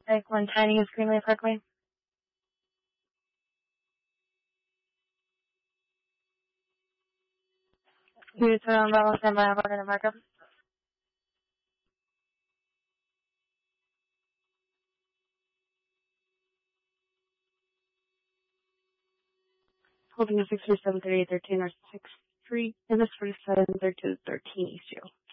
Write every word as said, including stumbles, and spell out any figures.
Like one tiny is Greenway Parkway. Two turn on Bravo, stand by, we're gonna mark up. Holding a six three seven thirty eight thirteen or six three, and this for seven thirty two thirteen East Jail.